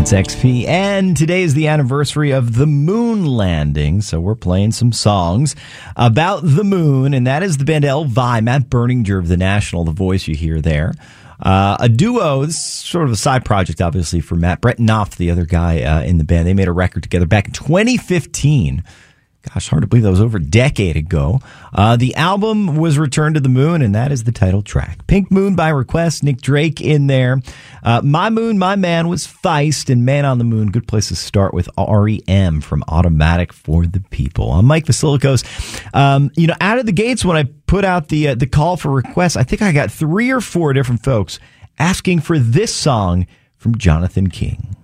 It's XP, and today is the anniversary of the moon landing, so we're playing some songs about the moon, and that is the band Elvi, Matt Berninger of The National, the voice you hear there. A duo, this is sort of a side project, obviously, for Matt. Brett Knopf, the other guy in the band, they made a record together back in 2015. Gosh, hard to believe that was over a decade ago. The album was Return to the Moon, and that is the title track. Pink Moon by request, Nick Drake in there. My Moon, My Man was Feist, and Man on the Moon, good place to start with REM from Automatic for the People. I'm Mike Vasilikos. Out of the gates, when I put out the call for requests, I think I got 3 or 4 different folks asking for this song from Jonathan King.